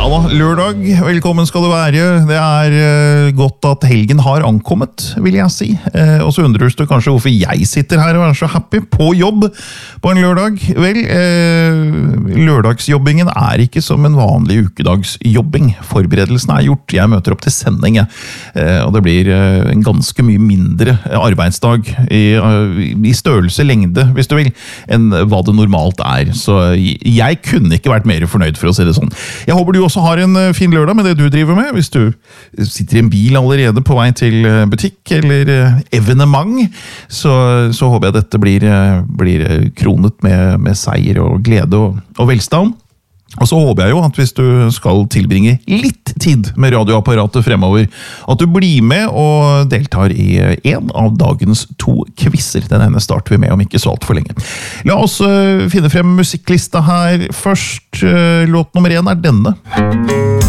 da, lørdag, velkommen skal du være. Det godt at helgen har ankommet, vil jeg si. Og så undrer du kanskje hvorfor jeg sitter her og så happy på jobb på en lørdag. Vel, lørdagsjobbingen ikke som en vanlig ukedagsjobbing. Forberedelsen gjort, jeg møter opp til sending, og det blir en ganske mye mindre arbeidsdag i størrelse, lengde, hvis du vil, enn hva det normalt Så jeg kunne ikke vært mer fornøyd, for å si det sånn. Jeg håper du også har en fin lørdag med det du driver med. Hvis du sitter i en bil allerede på vei til butikk eller evenement, så håper jeg dette blir kronet med seier og glede og velstand. Og så håper jeg jo at hvis du skal tilbringe litt tid med radioapparatet fremover, at du blir med og deltar i en av dagens 2 quizzer. Den ene starter vi med om ikke så alt for lenge. La oss finne frem musikklista her. Først, låt nummer 1 denne.